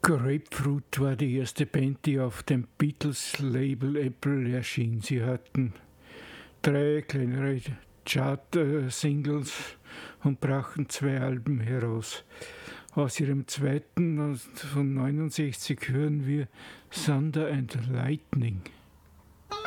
Grapefruit war die erste Band, die auf dem Beatles-Label Apple erschien. Sie hatten 3 kleinere Chart-Singles und brachten 2 Alben heraus. Aus ihrem zweiten von 69 hören wir Thunder and Lightning.